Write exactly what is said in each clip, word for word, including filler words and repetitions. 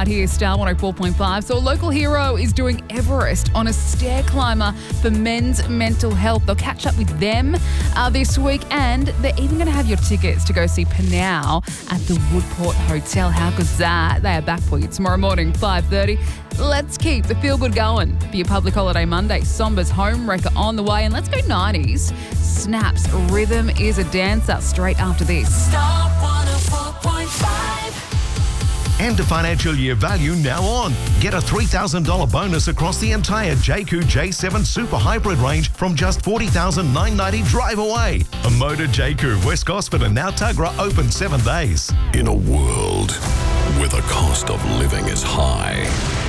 right here, Star one oh four point five. So a local hero is doing Everest on a stair climber for men's mental health. They'll catch up with them uh, this week, and they're even going to have your tickets to go see Panau at the Woodport Hotel. How good's that? They are back for you tomorrow morning, five thirty. Let's keep the feel-good going for your public holiday Monday. Somba's Home Wrecker on the way, and let's go nineties. Snap's Rhythm is a Dancer straight after this. Star one oh four point five. End of financial year value now on. Get a three thousand dollars bonus across the entire Jayco J seven Super Hybrid range from just forty thousand nine hundred ninety dollars drive away. A Motor Jayco, West Gosford and now Tuggerah open seven days. In a world where the cost of living is high,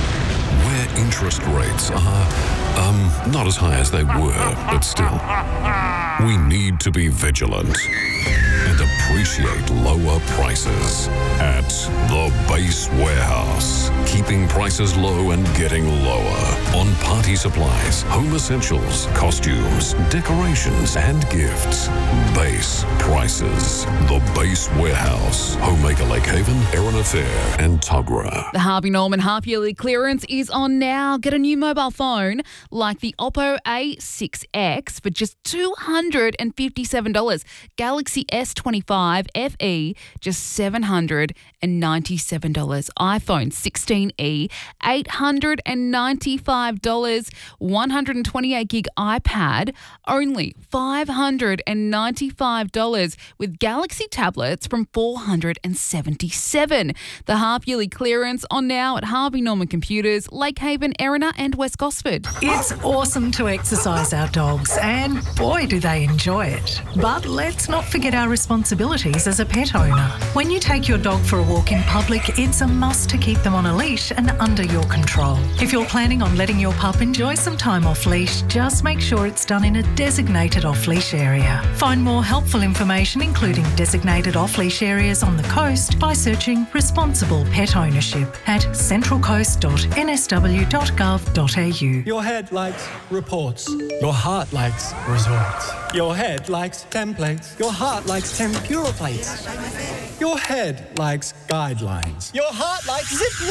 where interest rates are, um, not as high as they were, but still, we need to be vigilant and appreciate lower prices at the Base Warehouse. Keeping prices low and getting lower on party supplies, home essentials, costumes, decorations, and gifts. Base prices. The Base Warehouse. Homemaker Lake Haven, Erina Fair, and Tuggerah. The Harvey Norman half-yearly clearance is on now. Get a new mobile phone like the Oppo A six X for just two hundred fifty-seven dollars. Galaxy S twenty-five F E, just seven hundred ninety-seven dollars. iPhone sixteen E, eight hundred ninety-five dollars. one hundred twenty-eight gig iPad, only five hundred ninety-five dollars, with Galaxy tablets from four hundred seventy-seven dollars. The half-yearly clearance on now at Harvey Norman Computers, Lake Haven, Erina and West Gosford. It's awesome to exercise our dogs, and boy do they enjoy it. But let's not forget our responsibilities as a pet owner. When you take your dog for a walk in public, it's a must to keep them on a leash and under your control. If you're planning on letting your pup enjoy some time off leash, just make sure it's done in a designated off-leash area. Find more helpful information, including designated off-leash areas on the coast, by searching Responsible Pet Ownership at central coast dot n s w dot gov dot a u. Your head likes reports. Your heart likes resorts. Your head likes templates. Your heart likes tempura plates. Your head likes guidelines. Your heart likes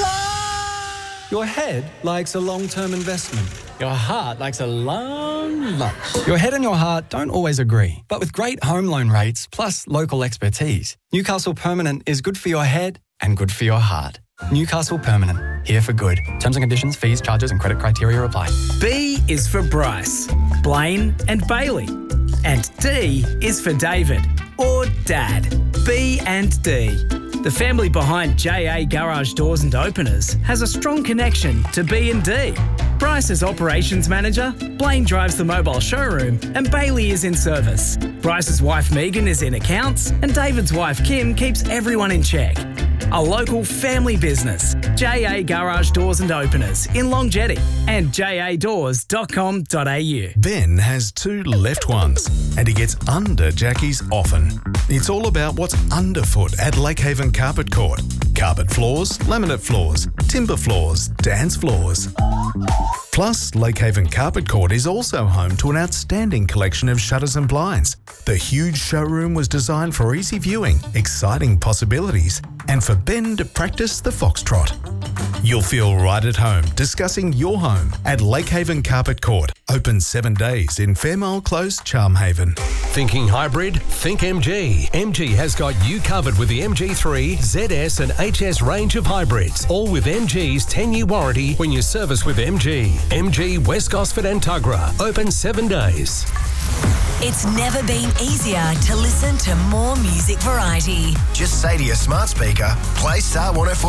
zipline. Your head likes a long-term investment. Your heart likes a long lunch. Your head and your heart don't always agree, but with great home loan rates plus local expertise, Newcastle Permanent is good for your head and good for your heart. Newcastle Permanent, here for good. Terms and conditions, fees, charges and credit criteria apply. B is for Bryce, Blaine and Bailey. And D is for David, or Dad. B and D. The family behind J A Garage Doors and Openers has a strong connection to B and D. Bryce is operations manager, Blaine drives the mobile showroom, and Bailey is in service. Bryce's wife Megan is in accounts, and David's wife Kim keeps everyone in check. A local family business, J A Garage Doors and Openers in Longjetty and j a doors dot com dot a u. Ben has two left ones, and he gets under Jackie's often. It's all about what's underfoot at Lake Haven Carpet Court. Carpet floors, laminate floors, timber floors, dance floors. Plus, Lake Haven Carpet Court is also home to an outstanding collection of shutters and blinds. The huge showroom was designed for easy viewing, exciting possibilities, and for Ben to practice the foxtrot. You'll feel right at home discussing your home at Lake Haven Carpet Court. Open seven days in Fairmile Close, Charmhaven. Thinking hybrid? Think M G. M G has got you covered with the M G three, Z S and H S range of hybrids, all with M G's ten-year warranty when you service with M G. M G West Gosford and Tuggerah. Open seven days. It's never been easier to listen to more music variety. Just say to your smart speaker, play Star one oh four.